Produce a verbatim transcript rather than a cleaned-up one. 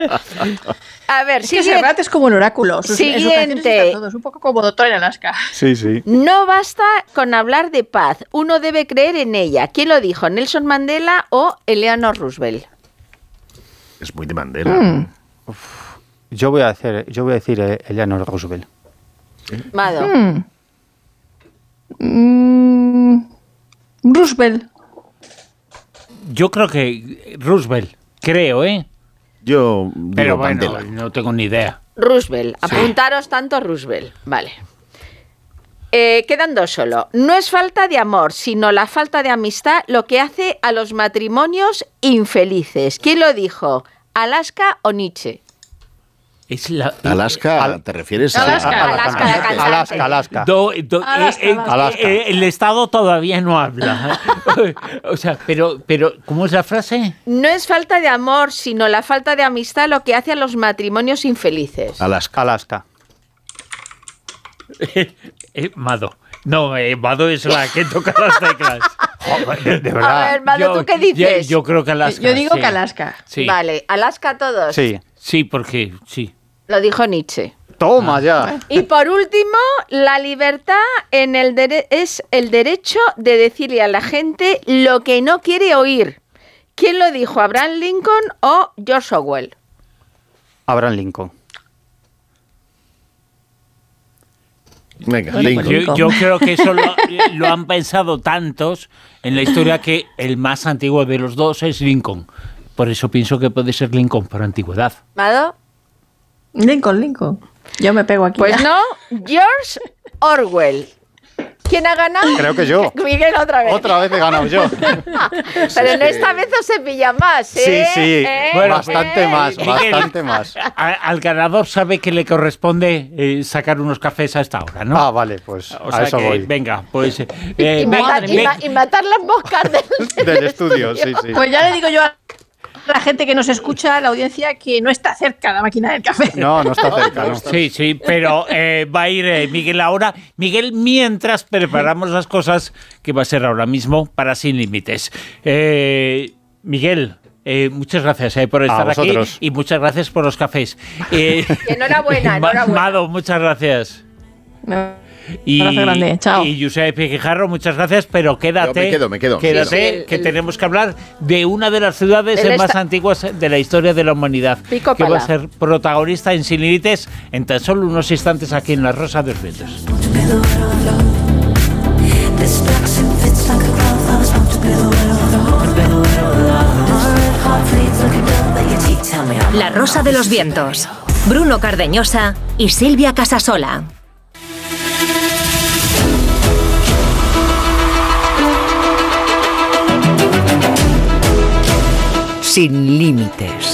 A ver, es sigue... que Serrat es como un oráculo. Sus, Siguiente. Todo. Es un poco como Doctor en Alaska. Sí, sí. No basta con hablar de paz, uno debe creer en ella. ¿Quién lo dijo? ¿Nelson Mandela o Eleanor Roosevelt? Es muy de Mandela. Mm. Yo voy a hacer, yo voy a decir eh, Eleanor Roosevelt. Mado. Mm. Mm. Roosevelt. Yo creo que Roosevelt, creo, ¿eh? Yo digo Pero bueno, Mandela. no tengo ni idea. Roosevelt. Sí. Apuntaros tanto Roosevelt. Vale. Eh, quedan dos solo. No es falta de amor, sino la falta de amistad lo que hace a los matrimonios infelices. ¿Quién lo dijo? ¿Alaska o Nietzsche? Es la, Alaska, Al- ¿te refieres a Alaska. Alaska, la cantante. Alaska, Alaska. Do- do- Alaska, eh, eh, Alaska. eh, el Estado todavía no habla. O sea, pero, pero, ¿cómo es la frase? No es falta de amor, sino la falta de amistad lo que hace a los matrimonios infelices. Alaska. Alaska. Eh, Mado. No, eh, Mado es la que toca las teclas. Joder, de, de A verdad. ver, Mado, ¿tú qué dices? Yo, yo creo que Alaska. Yo digo sí. que Alaska. Sí. Vale, Alaska todos. Sí. Sí, porque sí. Lo dijo Nietzsche. Toma ya. Y por último, la libertad en el dere- es el derecho de decirle a la gente lo que no quiere oír. ¿Quién lo dijo? ¿Abraham Lincoln o George Orwell? Abraham Lincoln. Venga, Bueno, Lincoln. pues Yo, yo creo que eso lo, lo han pensado tantos en la historia que el más antiguo de los dos es Lincoln. Por eso pienso que puede ser Lincoln por antigüedad. ¿Mado? Lincoln, Lincoln. Yo me pego aquí. Pues ya. no, George Orwell. ¿Quién ha ganado? Creo que yo. Miguel otra vez. Otra vez he ganado yo. Pero en esta vez os se pilla más, ¿eh? Sí, sí. ¿Eh? Bueno, Bastante ¿Eh? más, Miguel. bastante más. A- al ganador sabe que le corresponde eh, sacar unos cafés a esta hora, ¿no? Ah, vale, pues O a sea eso que, voy. venga, pues... eh, Y, eh, matar, ven- y ven- ma- y matar las moscas del, Del estudio, sí, sí. Pues ya le digo yo a la gente que nos escucha, a la audiencia, que no está cerca la máquina del café. No, no está cerca, ¿no? Sí, sí, pero eh, va a ir eh, Miguel ahora. Miguel, mientras preparamos las cosas, que va a ser ahora mismo para Sin Límites. Eh, Miguel, eh, muchas gracias eh, por estar aquí vosotros. y muchas gracias por los cafés. Eh, Enhorabuena, Ma- enhorabuena. Mado, muchas gracias. No. Y, Abrazo grande, chao. Y Josep Guijarro, muchas gracias, pero quédate. Yo me quedo, me quedo. Quédate, Sí, sí, el- que el- tenemos que hablar de una de las ciudades El más esta- antiguas de la historia de la humanidad, Pico que va pala. a ser protagonista en Sin Límites en tan solo unos instantes aquí en La Rosa de los Vientos. La Rosa de los Vientos. Bruno Cardeñosa y Silvia Casasola. Sin límites.